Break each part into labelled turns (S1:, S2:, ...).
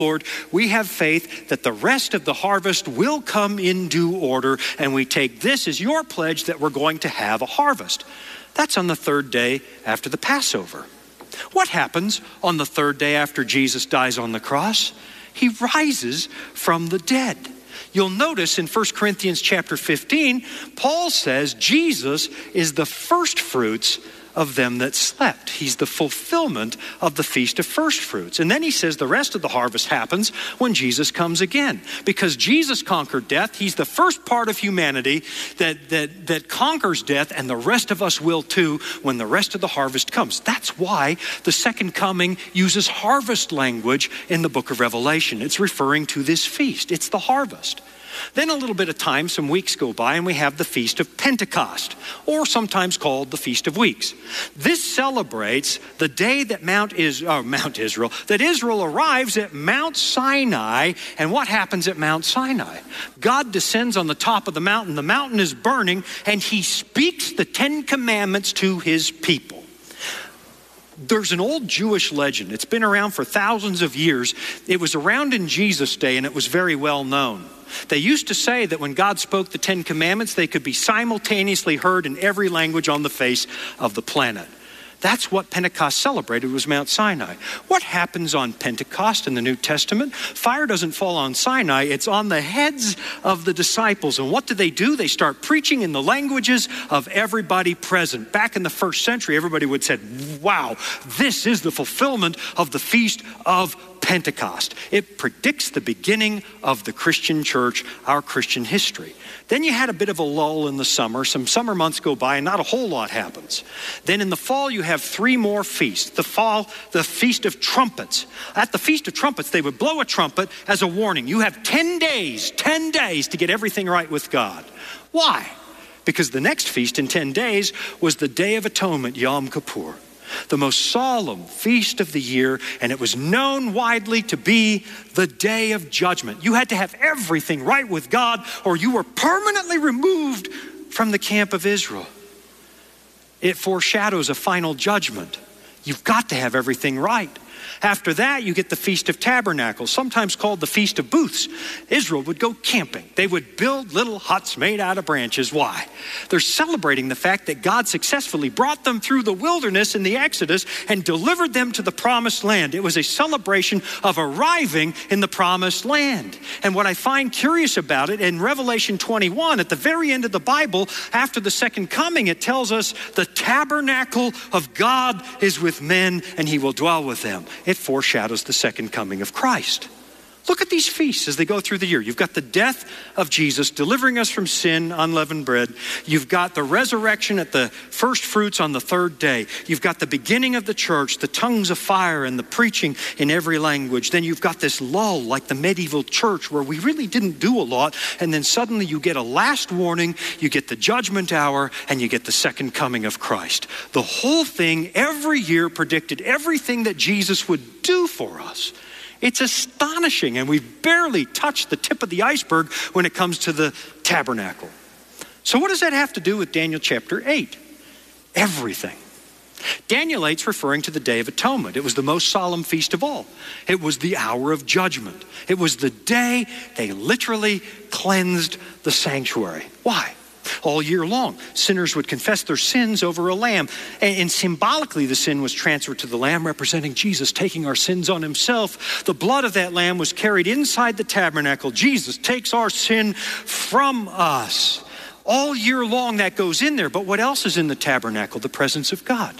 S1: Lord, we have faith that the rest of the harvest will come in due order, and we take this as your pledge that we're going to have a harvest. That's on the third day after the Passover. What happens on the third day after Jesus dies on the cross? He rises from the dead. You'll notice in 1 Corinthians chapter 15, Paul says Jesus is the first fruits of them that slept. He's the fulfillment of the Feast of First Fruits. And then he says the rest of the harvest happens when Jesus comes again. Because Jesus conquered death, he's the first part of humanity that conquers death, and the rest of us will too when the rest of the harvest comes. That's why the second coming uses harvest language in the book of Revelation. It's referring to this feast. It's the harvest. Then a little bit of time, some weeks go by, and we have the Feast of Pentecost, or sometimes called the Feast of Weeks. This celebrates the day that that Israel arrives at Mount Sinai. And what happens at Mount Sinai? God descends on the top of the mountain. The mountain is burning, and he speaks the 10 Commandments to his people. There's an old Jewish legend. It's been around for thousands of years. It was around in Jesus' day, and it was very well known. They used to say that when God spoke the 10 Commandments, they could be simultaneously heard in every language on the face of the planet. That's what Pentecost celebrated, was Mount Sinai. What happens on Pentecost in the New Testament? Fire doesn't fall on Sinai, it's on the heads of the disciples. And what do? They start preaching in the languages of everybody present. Back in the first century, everybody would say, wow, this is the fulfillment of the Feast of Pentecost. It predicts the beginning of the Christian church, our Christian history. Then you had a bit of a lull in the summer. Some summer months go by and not a whole lot happens. Then in the fall you have 3 more feasts. The Feast of Trumpets. At the Feast of Trumpets they would blow a trumpet as a warning. You have 10 days to get everything right with God. Why? Because the next feast in 10 days was the Day of Atonement, Yom Kippur. The most solemn feast of the year, and it was known widely to be the Day of Judgment. You had to have everything right with God, or you were permanently removed from the camp of Israel. It foreshadows a final judgment. You've got to have everything right. After that, you get the Feast of Tabernacles, sometimes called the Feast of Booths. Israel would go camping. They would build little huts made out of branches. Why? They're celebrating the fact that God successfully brought them through the wilderness in the Exodus and delivered them to the promised land. It was a celebration of arriving in the promised land. And what I find curious about it, in Revelation 21, at the very end of the Bible, after the second coming, it tells us the tabernacle of God is with men and he will dwell with them. It foreshadows the second coming of Christ. Look at these feasts as they go through the year. You've got the death of Jesus delivering us from sin, unleavened bread. You've got the resurrection at the first fruits on the third day. You've got the beginning of the church, the tongues of fire and the preaching in every language. Then you've got this lull like the medieval church where we really didn't do a lot. And then suddenly you get a last warning, you get the judgment hour, and you get the second coming of Christ. The whole thing every year predicted everything that Jesus would do for us. It's astonishing, and we've barely touched the tip of the iceberg when it comes to the tabernacle. So what does that have to do with Daniel chapter 8? Everything. Daniel 8's referring to the Day of Atonement. It was the most solemn feast of all. It was the hour of judgment. It was the day they literally cleansed the sanctuary. Why? All year long, sinners would confess their sins over a lamb. And symbolically, the sin was transferred to the lamb, representing Jesus taking our sins on himself. The blood of that lamb was carried inside the tabernacle. Jesus takes our sin from us. All year long, that goes in there. But what else is in the tabernacle? The presence of God.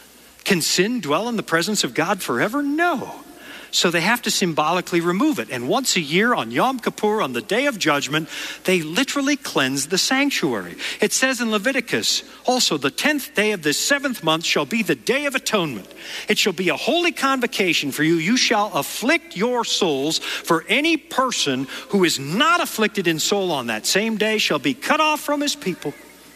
S1: Can sin dwell in the presence of God forever? No. So they have to symbolically remove it. And once a year on Yom Kippur, on the Day of Judgment, they literally cleanse the sanctuary. It says in Leviticus, also the 10th day of this 7th month shall be the Day of Atonement. It shall be a holy convocation for you. You shall afflict your souls, for any person who is not afflicted in soul on that same day shall be cut off from his people.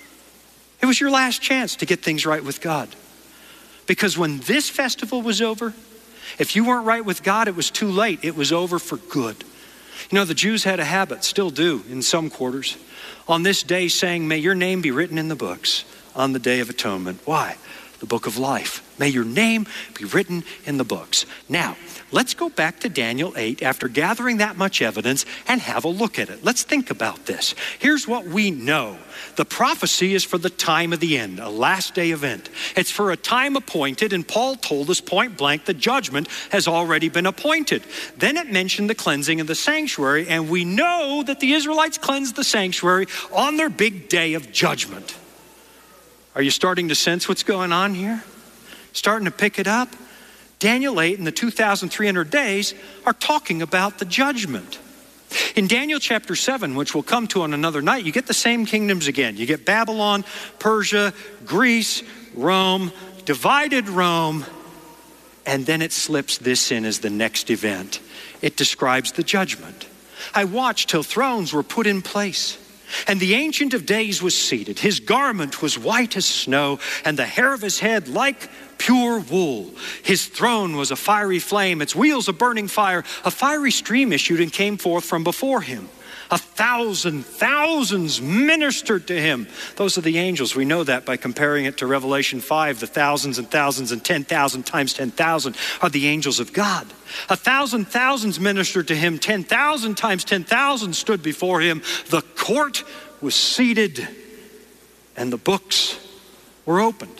S1: It was your last chance to get things right with God. Because when this festival was over, if you weren't right with God, it was too late. It was over for good. You know, the Jews had a habit, still do in some quarters, on this day saying, may your name be written in the books on the Day of Atonement. Why? The book of life. May your name be written in the books. Now, let's go back to Daniel 8 after gathering that much evidence and have a look at it. Let's think about this. Here's what we know. The prophecy is for the time of the end, a last day event. It's for a time appointed, and Paul told us point blank the judgment has already been appointed. Then it mentioned the cleansing of the sanctuary, and we know that the Israelites cleansed the sanctuary on their big day of judgment. Are you starting to sense what's going on here? Starting to pick it up? Daniel 8 and the 2,300 days are talking about the judgment. In Daniel chapter 7, which we'll come to on another night, you get the same kingdoms again. You get Babylon, Persia, Greece, Rome, divided Rome, and then it slips this in as the next event. It describes the judgment. I watched till thrones were put in place, and the Ancient of Days was seated. His garment was white as snow, and the hair of his head like pure wool. His throne was a fiery flame, its wheels a burning fire. A fiery stream issued and came forth from before him. 1,000 thousands ministered to him. Those are the angels. We know that by comparing it to Revelation 5. The thousands and thousands and 10,000 times 10,000 are the angels of God. 1,000 thousands ministered to him. 10,000 times 10,000 stood before him. The court was seated and the books were opened.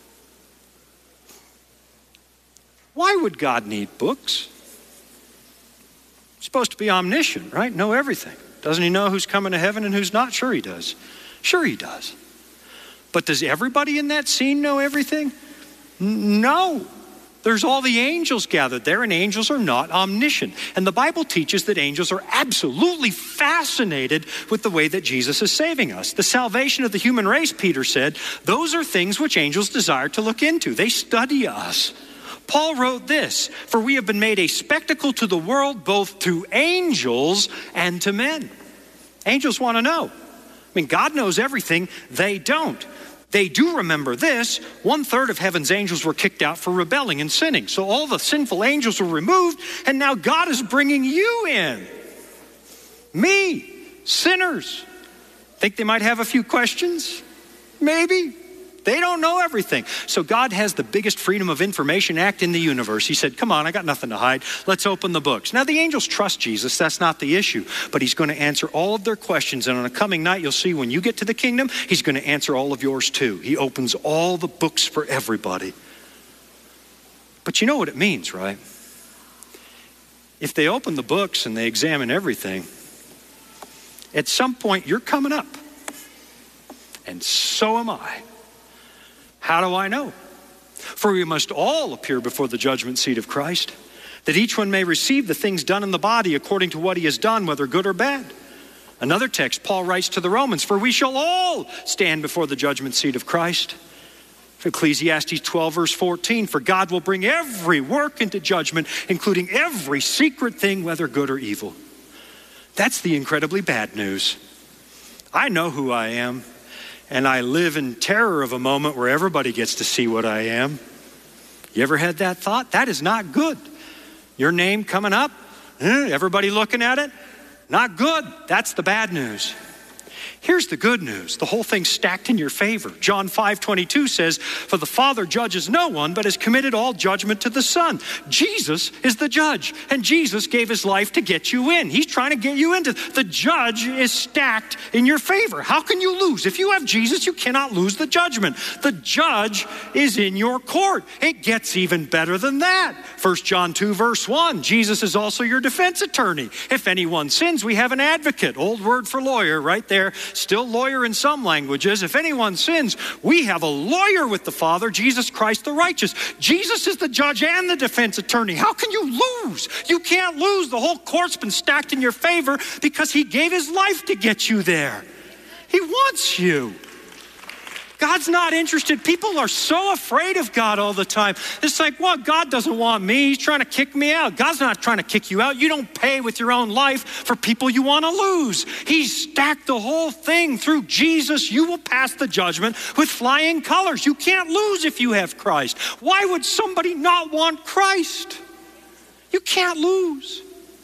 S1: Why would God need books? He's supposed to be omniscient, right? Know everything. Doesn't he know who's coming to heaven and who's not? Sure he does. Sure he does. But does everybody in that scene know everything? No. There's all the angels gathered there, and angels are not omniscient. And the Bible teaches that angels are absolutely fascinated with the way that Jesus is saving us. The salvation of the human race, Peter said, those are things which angels desire to look into. They study us. Paul wrote this, for we have been made a spectacle to the world, both to angels and to men. Angels want to know. I mean, God knows everything. They don't. They do remember this. 1/3 of heaven's angels were kicked out for rebelling and sinning. So all the sinful angels were removed, and now God is bringing you in. Me, sinners. Think they might have a few questions? Maybe. They don't know everything. So God has the biggest Freedom of Information Act in the universe. He said, come on, I got nothing to hide. Let's open the books. Now the angels trust Jesus. That's not the issue. But he's going to answer all of their questions. And on a coming night, you'll see when you get to the kingdom, he's going to answer all of yours too. He opens all the books for everybody. But you know what it means, right? If they open the books and they examine everything, at some point you're coming up. And so am I. How do I know? For we must all appear before the judgment seat of Christ, that each one may receive the things done in the body according to what he has done, whether good or bad. Another text, Paul writes to the Romans, for we shall all stand before the judgment seat of Christ. Ecclesiastes 12 verse 14, for God will bring every work into judgment, including every secret thing, whether good or evil. That's the incredibly bad news. I know who I am. And I live in terror of a moment where everybody gets to see what I am. You ever had that thought? That is not good. Your name coming up, everybody looking at it, not good. That's the bad news. Here's the good news. The whole thing's stacked in your favor. John 5:22 says, for the Father judges no one, but has committed all judgment to the Son. Jesus is the judge, and Jesus gave his life to get you in. He's trying to get you into. The judge is stacked in your favor. How can you lose? If you have Jesus, you cannot lose the judgment. The judge is in your court. It gets even better than that. 1 John 2 verse 1, Jesus is also your defense attorney. If anyone sins, we have an advocate. Old word for lawyer right there. Still lawyer in some languages. If anyone sins, we have a lawyer with the Father, Jesus Christ the righteous. Jesus is the judge and the defense attorney. How can you lose? You can't lose. The whole court's been stacked in your favor because he gave his life to get you there. He wants you. God's not interested. People are so afraid of God all the time. It's like, well, God doesn't want me. He's trying to kick me out. God's not trying to kick you out. You don't pay with your own life for people you want to lose. He's stacked the whole thing through Jesus. You will pass the judgment with flying colors. You can't lose if you have Christ. Why would somebody not want Christ? You can't lose.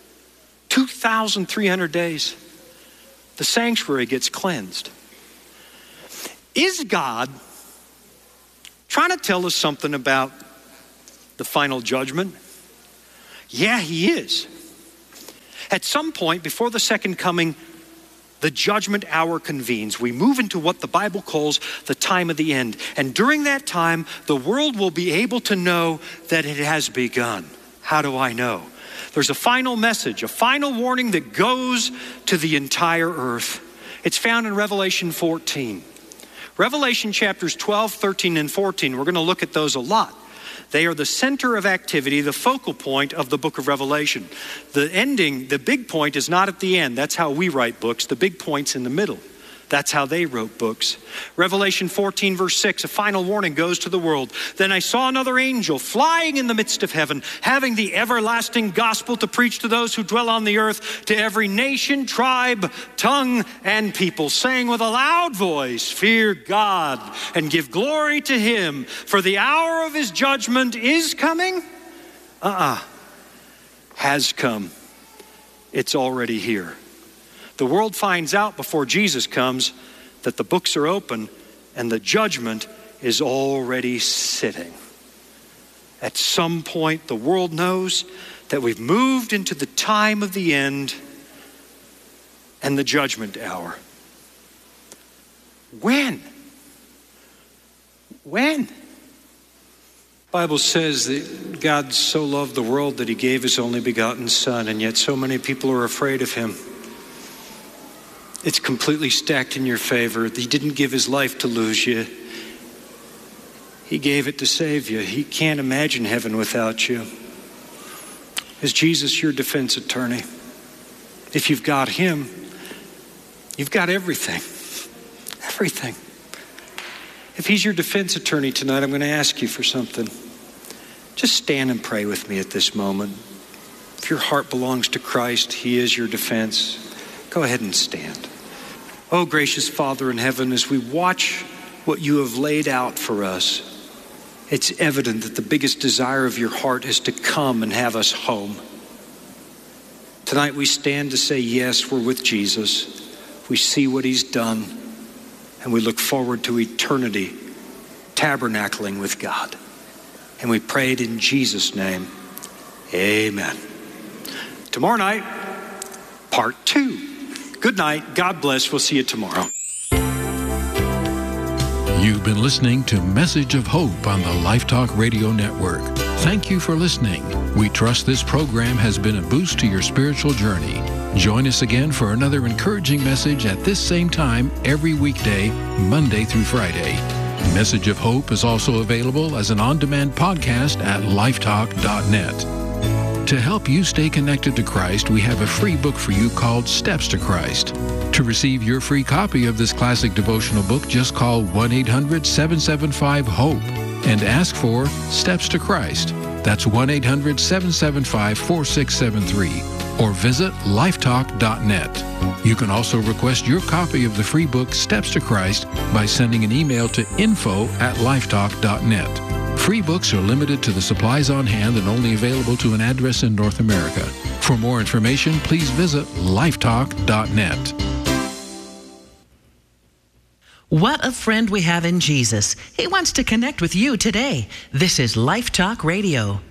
S1: 2,300 days. The sanctuary gets cleansed. Is God trying to tell us something about the final judgment? Yeah, he is. At some point before the second coming, the judgment hour convenes. We move into what the Bible calls the time of the end. And during that time, the world will be able to know that it has begun. How do I know? There's a final message, a final warning that goes to the entire earth. It's found in Revelation 14. Revelation chapters 12, 13, and 14, we're going to look at those a lot. They are the center of activity, the focal point of the book of Revelation. The ending, the big point is not at the end. That's how we write books. The big point's in the middle. That's how they wrote books. Revelation 14 verse 6, a final warning goes to the world. Then I saw another angel flying in the midst of heaven, having the everlasting gospel to preach to those who dwell on the earth, to every nation, tribe, tongue, and people, saying with a loud voice, fear God and give glory to him, for the hour of his judgment is coming. Has come. It's already here. The world finds out before Jesus comes that the books are open and the judgment is already sitting. At some point, the world knows that we've moved into the time of the end and the judgment hour. When? The Bible says that God so loved the world that he gave his only begotten Son, and yet so many people are afraid of him. It's completely stacked in your favor. He didn't give his life to lose you. He gave it to save you. He can't imagine heaven without you. Is Jesus your defense attorney? If you've got him, you've got everything. Everything. If he's your defense attorney tonight, I'm going to ask you for something. Just stand and pray with me at this moment. If your heart belongs to Christ, he is your defense. Go ahead and stand. Oh, gracious Father in heaven, as we watch what you have laid out for us, it's evident that the biggest desire of your heart is to come and have us home. Tonight we stand to say, yes, we're with Jesus. We see what he's done, and we look forward to eternity, tabernacling with God. And we pray it in Jesus' name. Amen. Tomorrow night, part 2. Good night. God bless. We'll see you tomorrow.
S2: You've been listening to Message of Hope on the Life Talk Radio Network. Thank you for listening. We trust this program has been a boost to your spiritual journey. Join us again for another encouraging message at this same time every weekday, Monday through Friday. Message of Hope is also available as an on-demand podcast at lifetalk.net. To help you stay connected to Christ, we have a free book for you called Steps to Christ. To receive your free copy of this classic devotional book, just call 1-800-775-HOPE and ask for Steps to Christ. That's 1-800-775-4673. Or visit lifetalk.net. You can also request your copy of the free book Steps to Christ by sending an email to info@lifetalk.net. Free books are limited to the supplies on hand and only available to an address in North America. For more information, please visit lifetalk.net.
S3: What a friend we have in Jesus. He wants to connect with you today. This is Life Talk Radio.